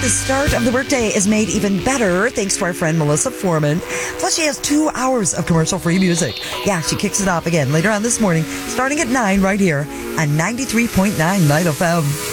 The start of the workday is made even better thanks to our friend Melissa Foreman. Plus, she has 2 hours of commercial-free music. Yeah, she kicks it off again later on this morning, starting at 9 right here on 93.9 Night FM.